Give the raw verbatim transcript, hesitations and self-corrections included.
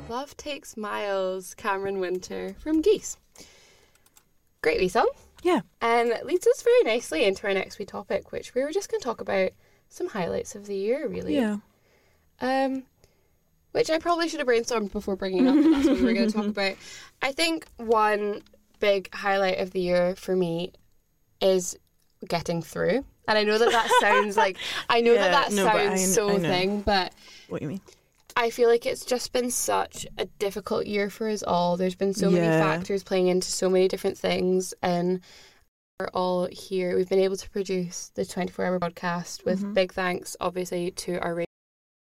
Love Takes Miles, Cameron Winter from Geese. Great wee song. Yeah. And it leads us very nicely into our next wee topic, which we were just going to talk about some highlights of the year, really. Yeah. Um, which I probably should have brainstormed before bringing it up, but that's what we were going to talk about. I think one big highlight of the year for me is getting through. And I know that that sounds like, I know Yeah, that that no, but sounds I- so I know. thing, but What you mean? I feel like it's just been such a difficult year for us all. There's been so many Yeah. factors playing into so many different things, and we're all here. We've been able to produce the twenty-four hour podcast with Mhm. big thanks, obviously, to our